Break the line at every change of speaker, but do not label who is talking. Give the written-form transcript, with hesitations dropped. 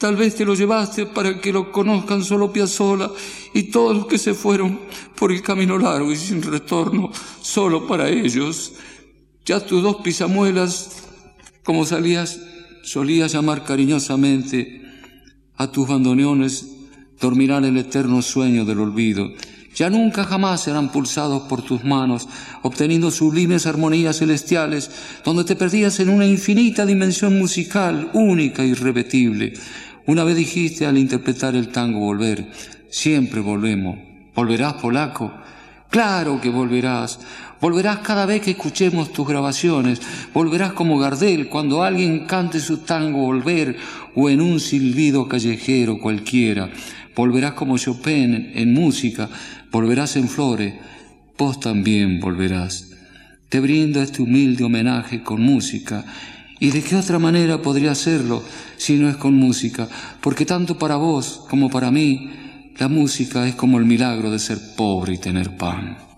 Tal vez te lo llevaste para que lo conozcan solo Piazzolla y todos los que se fueron por el camino largo y sin retorno, solo para ellos. Ya tus dos pisamuelas, como solías llamar cariñosamente a tus bandoneones, dormirán el eterno sueño del olvido. Ya nunca jamás serán pulsados por tus manos, obteniendo sublimes armonías celestiales, donde te perdías en una infinita dimensión musical, única e irrepetible. Una vez dijiste al interpretar el tango volver, siempre volvemos. ¿Volverás, polaco? Claro que volverás. Volverás cada vez que escuchemos tus grabaciones. Volverás como Gardel cuando alguien cante su tango volver o en un silbido callejero cualquiera. Volverás como Chopin en música. Volverás en flores. Vos también volverás. Te brindo este humilde homenaje con música. ¿Y de qué otra manera podría hacerlo si no es con música? Porque tanto para vos como para mí, la música es como el milagro de ser pobre y tener pan.